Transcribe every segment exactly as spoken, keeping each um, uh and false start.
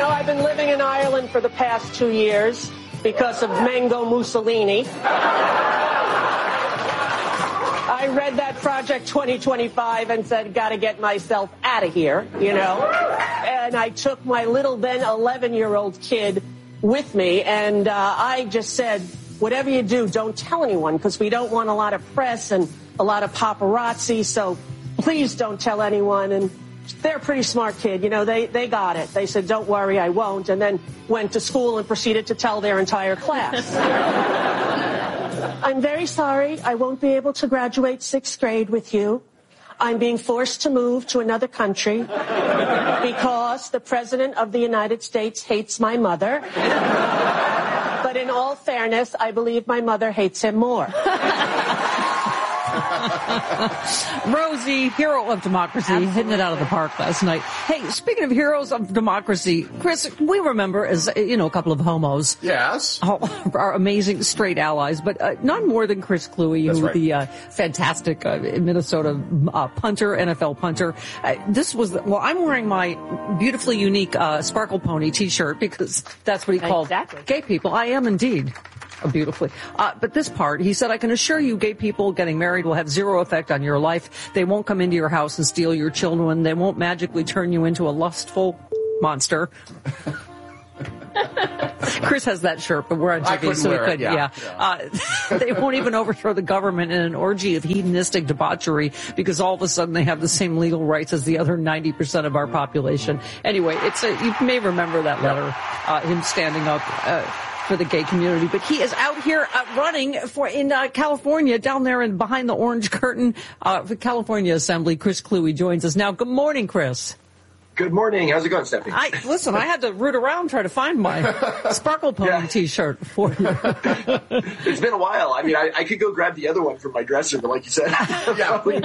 know, I've been living in Ireland for the past two years because of Mango Mussolini. I read that Project twenty twenty-five and said, got to get myself out of here, you know. And I took my little then eleven-year-old kid with me, and uh, I just said, whatever you do, don't tell anyone, because we don't want a lot of press and a lot of paparazzi, so please don't tell anyone. And they're a pretty smart kid, you know, they, they got it. They said, don't worry, I won't, and then went to school and proceeded to tell their entire class. I'm very sorry, I won't be able to graduate sixth grade with you. I'm being forced to move to another country because the President of the United States hates my mother. But in all fairness, I believe my mother hates him more. Rosie, hero of democracy, Absolutely. Hitting it out of the park last night. Hey, speaking of heroes of democracy, Chris, we remember as, you know, a couple of homos. Yes. Oh, our amazing straight allies, but uh, none more than Chris Kluwe, who right. the uh, fantastic uh, Minnesota uh, punter, N F L punter. Uh, this was, the, well, I'm wearing my beautifully unique uh, Sparkle Pony t-shirt because that's what he called exactly. gay people. I am indeed. Beautifully. Uh, but this part, he said, I can assure you gay people getting married will have zero effect on your life. They won't come into your house and steal your children. They won't magically turn you into a lustful monster. Chris has that shirt, but we're on T V, so we could, yeah. yeah. Uh, they won't even overthrow the government in an orgy of hedonistic debauchery because all of a sudden they have the same legal rights as the other ninety percent of our population. Anyway, it's a, you may remember that letter, uh, him standing up, uh, for the gay community, but he is out here uh, running for in uh, California, down there and behind the orange curtain. Uh, for California Assembly, Chris Kluwe joins us now. Good morning, Chris. Good morning. How's it going, Stephanie? I, listen, I had to root around trying to find my Sparkle Pony yeah. t-shirt for you. It's been a while. I mean, I, I could go grab the other one from my dresser, but like you said, yeah, for,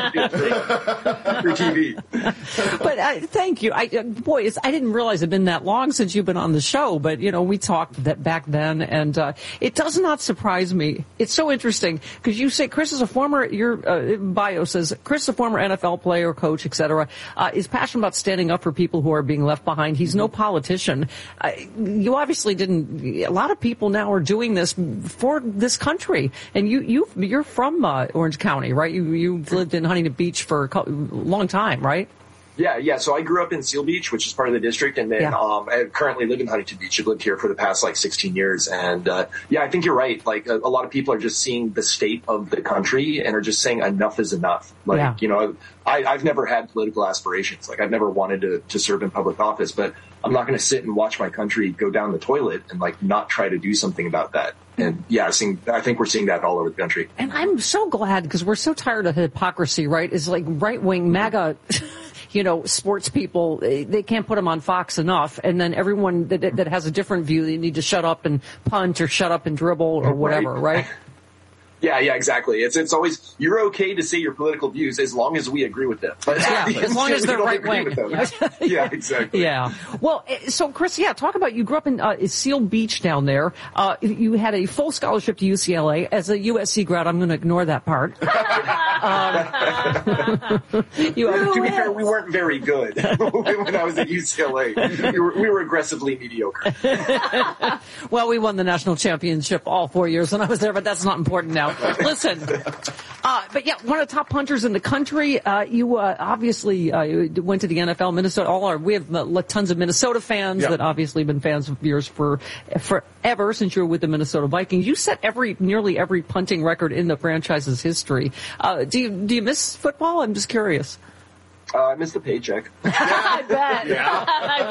for T V. But uh, thank you. I, uh, boy, it's, I didn't realize it'd been that long since you've been on the show, but, you know, we talked that back then, and uh, it does not surprise me. It's so interesting, because you say Chris is a former, your uh, bio says, Chris is a former N F L player, coach, et cetera, uh, is passionate about standing up for people who are being left behind. He's no politician. Uh, you obviously didn't. A lot of people now are doing this for this country. And you, you, you're from uh, Orange County, right? You, you've lived in Huntington Beach for a long time, right? Yeah, yeah. So I grew up in Seal Beach, which is part of the district, and then yeah. um, I currently live in Huntington Beach. I've lived here for the past like sixteen years, and uh, yeah, I think you're right. Like a, a lot of people are just seeing the state of the country and are just saying enough is enough. Like yeah. you know, I, I've never had political aspirations. Like I've never wanted to to serve in public office, but I'm not going to sit and watch my country go down the toilet and like not try to do something about that. And yeah, seeing, I think we're seeing that all over the country. And I'm so glad, because we're so tired of hypocrisy, right? It's like right-wing MAGA, you know, sports people, they, they can't put them on Fox enough. And then everyone that, that has a different view, they need to shut up and punt or shut up and dribble or whatever, right? right? Yeah, yeah, exactly. It's it's always, you're okay to say your political views as long as we agree with them. But yeah, as long as they're right wing. Yeah, exactly. Yeah. Well, so Chris, yeah, talk about, you grew up in uh, Seal Beach down there. Uh, you had a full scholarship to U C L A. As a U S C grad, I'm going to ignore that part. um, you have to be fair, we weren't very good when I was at U C L A. We were, we were aggressively mediocre. Well, we won the national championship all four years when I was there, but that's not important now. Listen, uh, but yeah, one of the top punters in the country. Uh, you uh, obviously uh, went to the N F L, Minnesota. All our we have uh, tons of Minnesota fans yeah. that obviously have been fans of yours for forever since you were with the Minnesota Vikings. You set every nearly every punting record in the franchise's history. Uh, do you do you miss football? I'm just curious. Uh, I missed the paycheck. I bet. Yeah.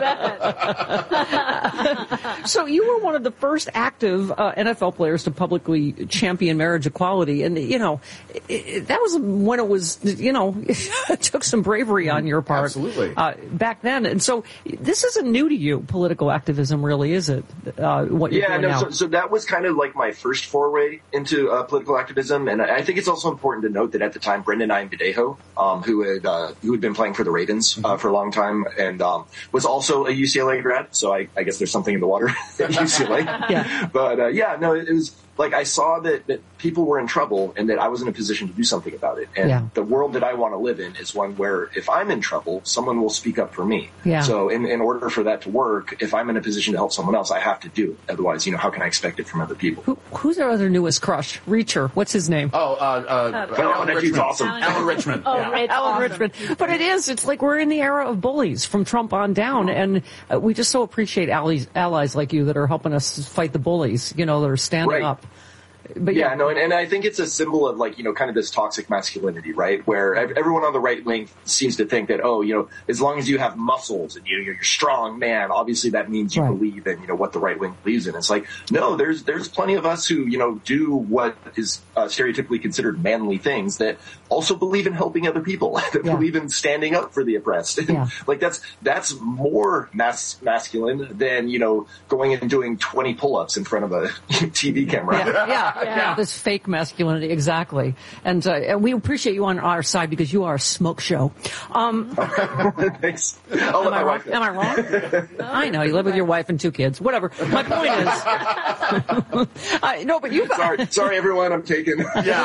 I bet. So you were one of the first active uh, N F L players to publicly champion marriage equality. And, you know, it, it, that was when it was, you know, it took some bravery on your part. Absolutely. Uh, back then. And so this isn't new to you, political activism, really, is it? Uh, what you're yeah, doing no, now? So, so that was kind of like my first foray into uh, political activism. And I think it's also important to note that at the time, Brendan Iambudejo, um, who had, uh, who had been playing for the Ravens uh, for a long time, and um, was also a U C L A grad. So I, I guess there's something in the water at U C L A. Yeah. But uh, yeah, no, it, it was like I saw that, that people were in trouble and that I was in a position to do something about it. And yeah. the world that I want to live in is one where if I'm in trouble, someone will speak up for me. Yeah. So in, in order for that to work, if I'm in a position to help someone else, I have to do it. Otherwise, you know, how can I expect it from other people? Who, who's our other newest crush? Reacher. What's his name? Oh, uh, uh, uh, Alan Richmond. Awesome. Alan Richmond. Oh, yeah. it's Alan awesome. Richmond. But it is. It's like we're in the era of bullies from Trump on down. And uh, we just so appreciate allies, allies like you that are helping us fight the bullies, you know, that are standing Right. up. But yeah, yeah, no, and, and I think it's a symbol of like, you know, kind of this toxic masculinity, right? Where everyone on the right wing seems to think that, oh, you know, as long as you have muscles and you, you're a strong man, obviously that means you right. believe in, you know, what the right wing believes in. It's like, no, there's, there's plenty of us who, you know, do what is uh, stereotypically considered manly things that also believe in helping other people, that yeah. believe in standing up for the oppressed. And, Yeah. like that's, that's more mas- masculine than, you know, going and doing twenty pull-ups in front of a T V camera. Yeah, yeah, Yeah. yeah. This fake masculinity, exactly. And, uh, and we appreciate you on our side because you are a smoke show. Um, Thanks. I'll let am, I my wrong? wife know. am I wrong? I know. You live with your wife and two kids. Whatever. My point is... uh, no, but you... Sorry, sorry, everyone. I'm taken.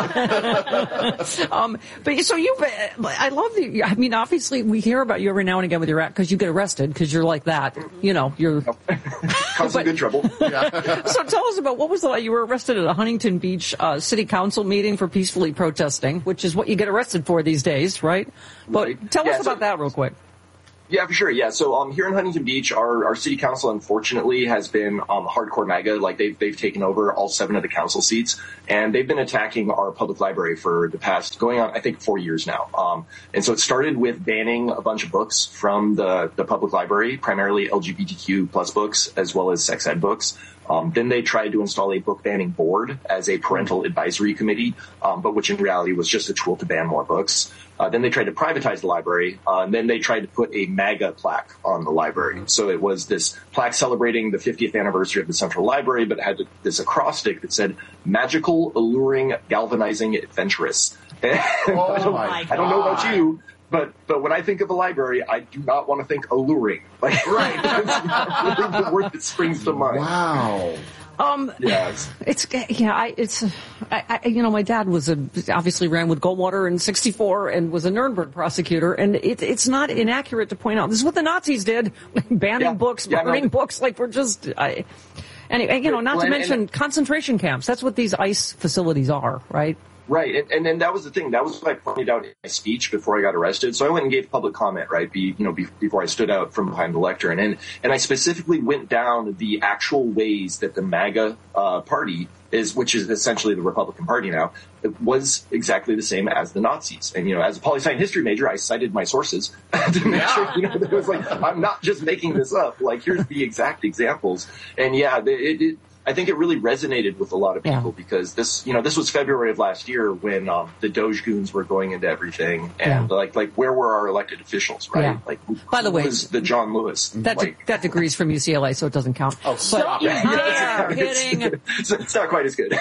Yeah. um, but so you... I love the... I mean, obviously, we hear about you every now and again with your act because you get arrested because you're like that. You know, you're... Cause some good trouble. Yeah. So tell us about what was the... You were arrested at a Huntington Beach uh, City Council meeting for peacefully protesting, which is what you get arrested for these days, right? But Right. tell Yeah, us so- about that real quick. Yeah, for sure. Yeah. So, um, here in Huntington Beach, our, our city council, unfortunately, has been, um, hardcore MAGA. Like they've, they've taken over all seven of the council seats and they've been attacking our public library for the past going on, I think, four years now. Um, and so it started with banning a bunch of books from the, the public library, primarily L G B T Q plus books, as well as sex ed books. Um, then they tried to install a book banning board as a parental advisory committee, um, but which in reality was just a tool to ban more books. Uh, then they tried to privatize the library, uh, and then they tried to put a MAGA plaque on the library. So it was this plaque celebrating the fiftieth anniversary of the Central Library, but it had this acrostic that said, magical, alluring, galvanizing, adventurous. And Oh I, don't, my I don't know about God. you, but but when I think of a library, I do not want to think alluring. Like, right. That's not the word that springs to mind. Wow. Um, Yes. it's, yeah, I, it's, I, I, you know, my dad was a, obviously ran with Goldwater in sixty-four and was a Nuremberg prosecutor. And it, it's not inaccurate to point out, this is what the Nazis did, banning Yeah. books, Yeah, burning no. books, like we're just, I, anyway, you know, not Well, to and- mention and- concentration camps. That's what these ICE facilities are, right? Right, and, and and that was the thing. That was what I pointed out in my speech before I got arrested. So I went and gave public comment, right? Be, you know, be, before I stood out from behind the lectern, and and I specifically went down the actual ways that the MAGA uh, party is, which is essentially the Republican Party now, it was exactly the same as the Nazis. And you know, as a poli sci and history major, I cited my sources to make Yeah. sure, you know, that it was like I'm not just making this up. Like here's the exact examples. And yeah, it. it I think it really resonated with a lot of people Yeah. because this, you know, this was February of last year when um, the Doge goons were going into everything, and Yeah. like, like where were our elected officials, right? Yeah. Like, who, By the who way, was the John Lewis? That, de- like, that degree's from U C L A, so it doesn't count. Oh, stop it. Yeah, kidding. it's, it's not quite as good.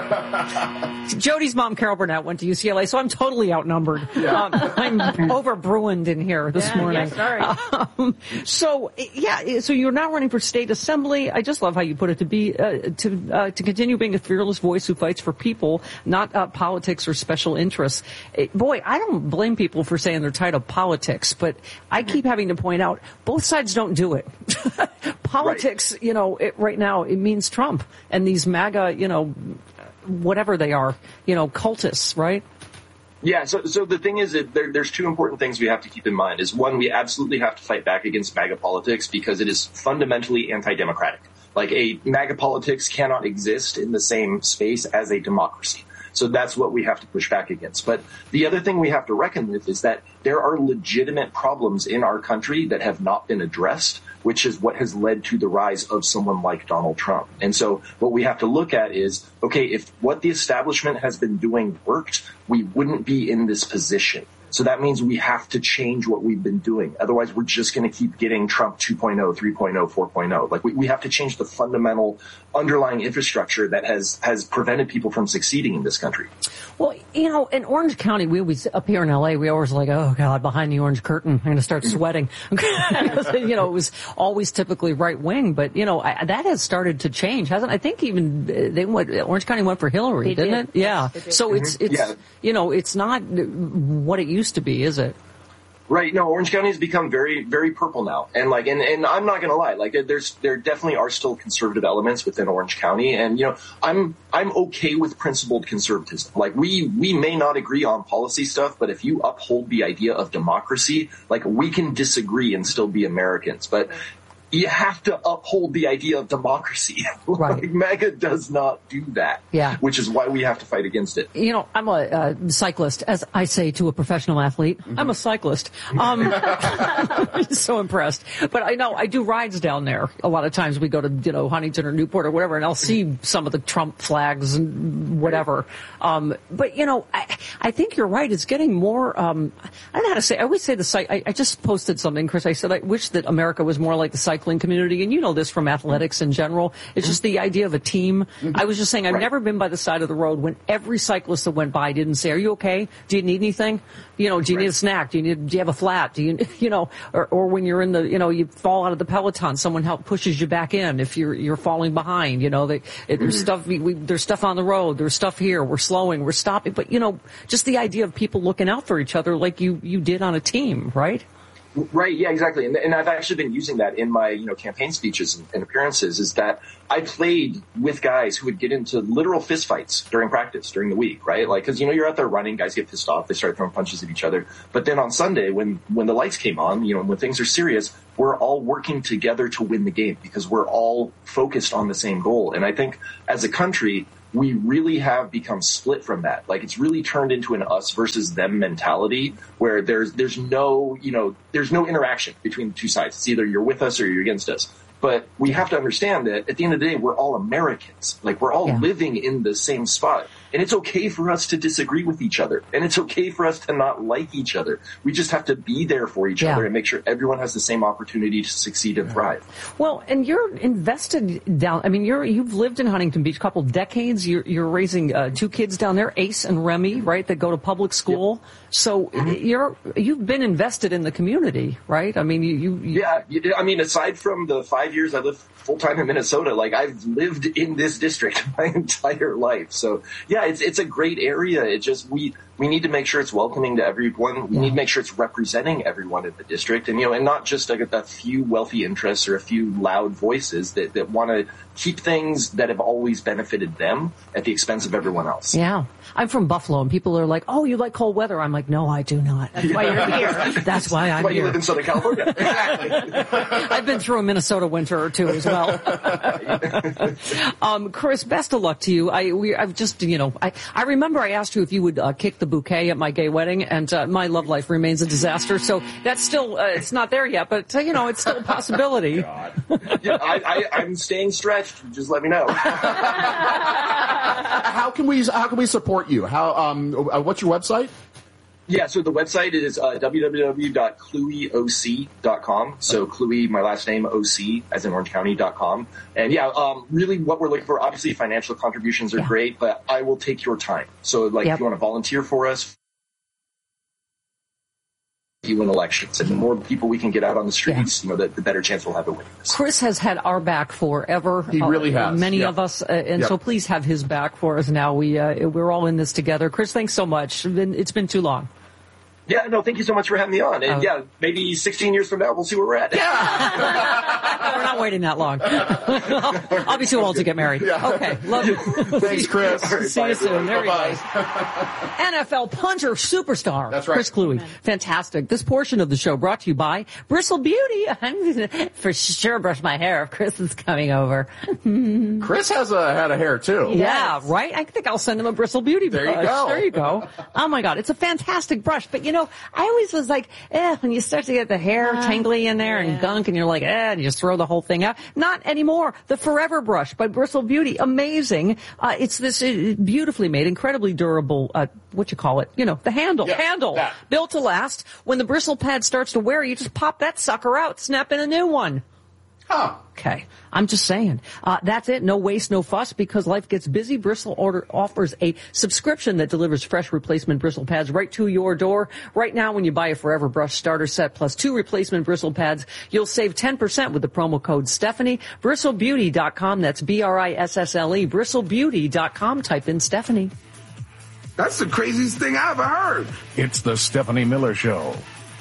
Jody's mom, Carol Burnett, went to U C L A, so I'm totally outnumbered. Um, I'm over Bruined in here this Yeah, morning. yeah, sorry. Um, so, yeah, so you're now running for state assembly. I just love how you put it, to be uh, to uh, to continue being a fearless voice who fights for people, not uh, politics or special interests. Eh, boy, I don't blame people for saying they're tired of politics, but I keep having to point out both sides don't do it. Politics, you know, it, right now it means Trump and these MAGA, you know, whatever they are, you know, cultists, right? Yeah, so so the thing is that there, there's two important things we have to keep in mind. Is one, we absolutely have to fight back against MAGA politics because it is fundamentally anti-democratic. Like a MAGA politics cannot exist in the same space as a democracy. So that's what we have to push back against. But the other thing we have to reckon with is that there are legitimate problems in our country that have not been addressed, which is what has led to the rise of someone like Donald Trump. And so what we have to look at is, okay, if what the establishment has been doing worked, we wouldn't be in this position. So that means we have to change what we've been doing. Otherwise, we're just going to keep getting Trump two point oh, three point oh, four point oh. Like we, we have to change the fundamental underlying infrastructure that has, has prevented people from succeeding in this country. Well, you know, in Orange County, we always, up here in L A, we always like, oh God, behind the orange curtain, I'm going to start sweating. You know, it was always typically right wing, but you know, I, that has started to change, hasn't it? I think even they went, Orange County went for Hillary, they didn't did. it? Yeah. Yes, so it's, it's, yeah. you know, it's not what it used to be, is it? Right. No, Orange County has become very, very purple now. And like, and, and I'm not going to lie, like there's, there definitely are still conservative elements within Orange County. And, you know, I'm, I'm okay with principled conservatism. Like we, we may not agree on policy stuff, but if you uphold the idea of democracy, like we can disagree and still be Americans. But you have to uphold the idea of democracy. Right. Like MAGA does not do that. Yeah. Which is why we have to fight against it. You know, I'm a uh, cyclist, as I say to a professional athlete. Mm-hmm. I'm a cyclist. Um, I'm so impressed. But I know I do rides down there. A lot of times we go to, you know, Huntington or Newport or whatever, and I'll see some of the Trump flags and whatever. Um, but, you know, I, I think you're right. It's getting more, um, I don't know how to say, I always say the site, I, I just posted something, Chris. I said, I wish that America was more like the cycling community, and you know this from athletics in general. It's just the idea of a team. I was just saying, I've Right. never been by the side of the road when every cyclist that went by didn't say, "Are you okay? Do you need anything? You know, do you Right. need a snack? Do you need? Do you have a flat? Do you, you know?" Or, or when you're in the, you know, you fall out of the peloton, someone help pushes you back in if you're you're falling behind. You know, they, it, there's stuff. We, we, there's stuff on the road. There's stuff here. We're slowing. We're stopping. But you know, just the idea of people looking out for each other like you you did on a team, right? Right, yeah, exactly. And, and I've actually been using that in my, you know, campaign speeches and, and appearances, is that I played with guys who would get into literal fistfights during practice, during the week, right? Like, cause you know, you're out there running, guys get pissed off, they start throwing punches at each other. But then on Sunday, when, when the lights came on, you know, when things are serious, we're all working together to win the game because we're all focused on the same goal. And I think as a country, we really have become split from that. Like it's really turned into an us versus them mentality where there's, there's no, you know, there's no interaction between the two sides. It's either you're with us or you're against us. But we have to understand that at the end of the day, we're all Americans. Like we're all yeah. living in the same spot. And it's okay for us to disagree with each other. And it's okay for us to not like each other. We just have to be there for each yeah. other and make sure everyone has the same opportunity to succeed and thrive. Well, and you're invested down, I mean, you're, you've lived in Huntington Beach a couple decades. You're, you're raising uh, two kids down there, Ace and Remy, right, that go to public school. Yep. So mm-hmm. you're, you've been invested in the community, right? I mean, you, you, you Yeah, you, I mean, aside from the five years I lived full-time in Minnesota, like I've lived in this district my entire life. So yeah, it's, it's a great area. It just, we, we need to make sure it's welcoming to everyone. We yeah. need to make sure it's representing everyone in the district and, you know, and not just like a, a few wealthy interests or a few loud voices that, that want to keep things that have always benefited them at the expense of everyone else. Yeah. I'm from Buffalo and people are like, "Oh, you like cold weather?" I'm like, "No, I do not." That's yeah. why you're here. That's why I'm That's why here. you live in Southern California. Exactly. I've been through a Minnesota winter or two as well. um, Chris, best of luck to you. I, we, I've just, you know, I, I remember I asked you if you would uh, kick the bouquet at my gay wedding, and uh, my love life remains a disaster. So that's still, uh, it's not there yet, but uh, you know, it's still a possibility. God. Yeah, I, I, I'm staying stretched. Just let me know. How can we, how can we support you? How, um, uh, what's your website? Yeah, so the website is uh, w w w dot cluey o c dot com. So Cluey, my last name, O C, as in Orange County dot com. And yeah, um, really what we're looking for, obviously financial contributions are yeah. great, but I will take your time. So like yep. if you want to volunteer for us, you win elections. And the more people we can get out on the streets, yeah. you know, the, the better chance we'll have of winning this. Chris has had our back forever. He really uh, has. Many yep. of us. Uh, and yep. so please have his back for us now. We, uh, we're all in this together. Chris, thanks so much. It's been too long. Yeah, no, thank you so much for having me on. And oh. yeah, maybe sixteen years from now, we'll see where we're at. Yeah. We're not waiting that long. I'll be too old to get married. Yeah. Okay, love you. Thanks, Chris. Right, see you soon. There Bye-bye. he goes. N F L punter superstar. That's right. Chris Cluey. Amen. Fantastic. This portion of the show brought to you by Bristle Beauty. I'm gonna for sure brush my hair if Chris is coming over. Chris has a head of hair too. Yeah, yes. Right? I think I'll send him a Bristle Beauty brush. There you go. There you go. Oh my God, it's a fantastic brush. But you know, I always was like, eh, when you start to get the hair uh, tangly in there yeah. and gunk and you're like, eh, and you just throw the whole whole thing out. Not anymore. The Forever Brush by Bristle Beauty. Amazing. Uh, it's this uh, beautifully made, incredibly durable, uh, what you call it? You know, the handle. Yeah, handle. that. Built to last. When the bristle pad starts to wear, you just pop that sucker out, snap in a new one. Huh. Okay. I'm just saying. Uh, that's it. No waste, no fuss. Because life gets busy, Bristle order offers a subscription that delivers fresh replacement bristle pads right to your door. Right now, when you buy a Forever Brush starter set plus two replacement bristle pads, you'll save ten percent with the promo code Stephanie. Bristle Beauty dot com. That's B R I S S L E. Bristle Beauty dot com. Type in Stephanie. That's the craziest thing I ever heard. It's the Stephanie Miller Show.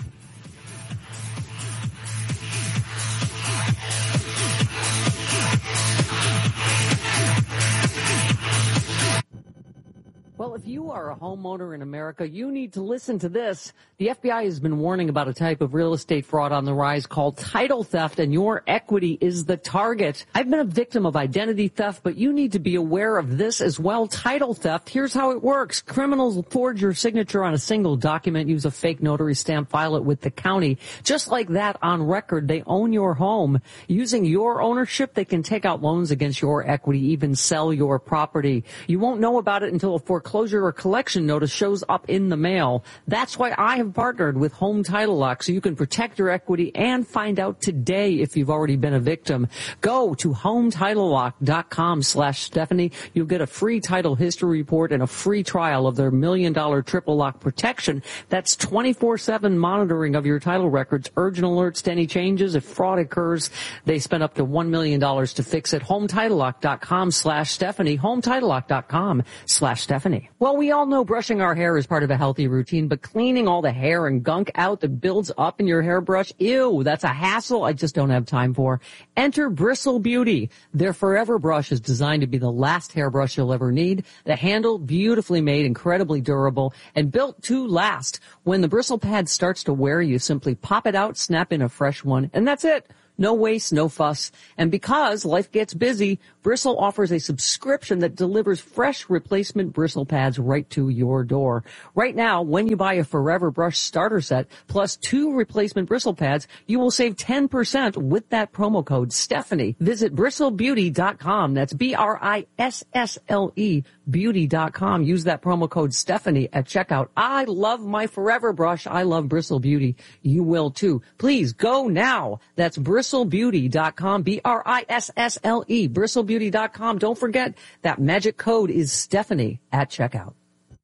Well, if you are a homeowner in America, you need to listen to this. The F B I has been warning about a type of real estate fraud on the rise called title theft, and your equity is the target. I've been a victim of identity theft, but you need to be aware of this as well. Title theft, here's how it works. Criminals will forge your signature on a single document, use a fake notary stamp, file it with the county. Just like that, on record, they own your home. Using your ownership, they can take out loans against your equity, even sell your property. You won't know about it until a foreclosure or collection notice shows up in the mail. That's why I have partnered with Home Title Lock, so you can protect your equity and find out today if you've already been a victim. Go to home title lock dot com slash Stephanie. You'll get a free title history report and a free trial of their million dollar triple lock protection. That's twenty-four seven monitoring of your title records, urgent alerts to any changes. If fraud occurs, they spend up to one million dollars to fix it. home title lock dot com slash Stephanie. home title lock dot com slash Stephanie. Well, we all know brushing our hair is part of a healthy routine, but cleaning all the hair and gunk out that builds up in your hairbrush, ew, that's a hassle I just don't have time for. Enter Bristle Beauty. Their Forever Brush is designed to be the last hairbrush you'll ever need. The handle, beautifully made, incredibly durable, and built to last. When the bristle pad starts to wear, you simply pop it out, snap in a fresh one, and that's it. No waste, no fuss. And because life gets busy, Bristle offers a subscription that delivers fresh replacement bristle pads right to your door. Right now, when you buy a Forever Brush starter set plus two replacement bristle pads, you will save ten percent with that promo code Stephanie. Visit bristle beauty dot com. That's B R I S S L E beauty dot com. Use that promo code Stephanie at checkout. I love my Forever Brush. I love Bristle Beauty. You will too. Please go now. That's bristle beauty dot com. B R I S S L E. bristle beauty dot com. Don't forget that magic code is Stephanie at checkout.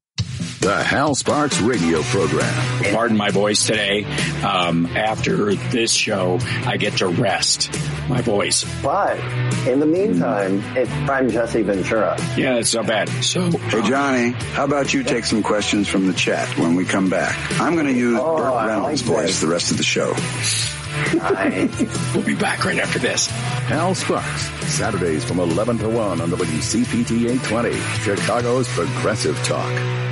The Hal Sparks radio program. Pardon my voice today. Um, after this show, I get to rest my voice. But in the meantime, it's, I'm Jesse Ventura. Yeah, it's not bad. So, hey, Johnny, how about you take some questions from the chat when we come back? I'm going to use oh, Burt Reynolds' like voice the rest of the show. Nice. We'll be back right after this. Hal Sparks, Saturdays from eleven to one on W C P T eight twenty, Chicago's Progressive Talk.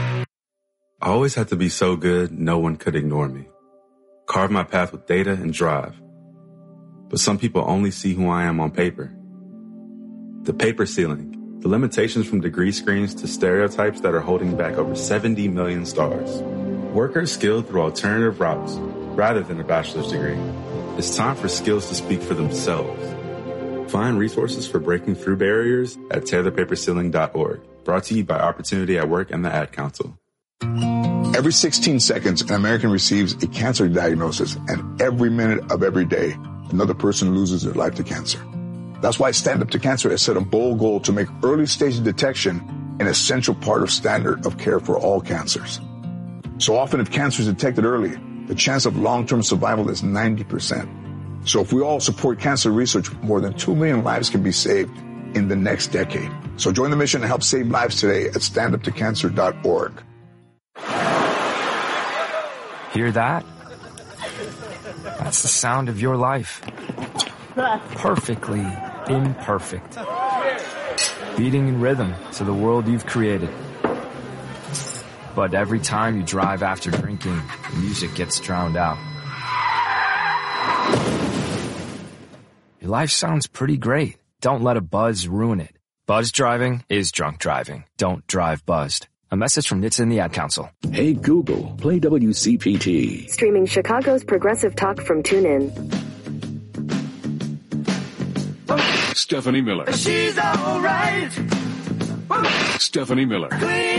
I always had to be so good, no one could ignore me. Carve my path with data and drive. But some people only see who I am on paper. The paper ceiling, the limitations from degree screens to stereotypes that are holding back over seventy million stars. Workers skilled through alternative routes rather than a bachelor's degree. It's time for skills to speak for themselves. Find resources for breaking through barriers at tear the paper ceiling dot org. Brought to you by Opportunity at Work and the Ad Council. Every sixteen seconds, an American receives a cancer diagnosis, and every minute of every day, another person loses their life to cancer. That's why Stand Up to Cancer has set a bold goal to make early stage detection an essential part of standard of care for all cancers. So often, if cancer is detected early, the chance of long-term survival is ninety percent. So if we all support cancer research, more than two million lives can be saved in the next decade. So join the mission to help save lives today at stand up to cancer dot org. Hear that? That's the sound of your life. Perfectly imperfect. Beating in rhythm to the world you've created. But every time you drive after drinking, the music gets drowned out. Your life sounds pretty great. Don't let a buzz ruin it. Buzz driving is drunk driving. Don't drive buzzed. A message from N H T S A and the Ad Council. Hey Google, play W C P T. Streaming Chicago's Progressive Talk from TuneIn. Stephanie Miller. She's all right. Stephanie Miller.